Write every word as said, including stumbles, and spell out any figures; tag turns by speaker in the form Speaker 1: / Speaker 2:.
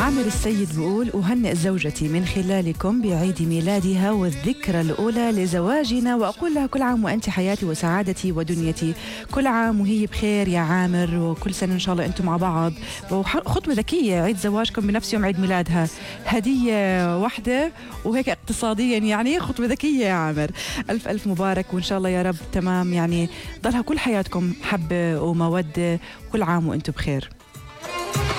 Speaker 1: عامر السيد بيقول: أهنئ زوجتي من خلالكم بعيد ميلادها والذكرى الأولى لزواجنا، وأقول لها كل عام وأنت حياتي وسعادتي ودنيتي، كل عام وهي بخير يا عامر، وكل سنة إن شاء الله أنتم مع بعض. وخطوة ذكية، عيد زواجكم بنفس يوم عيد ميلادها، هدية واحدة وهيك اقتصاديا، يعني خطوة ذكية يا عامر. ألف ألف مبارك، وإن شاء الله يا رب تمام، يعني ضلها كل حياتكم حبة ومودة، كل عام وأنتم بخير.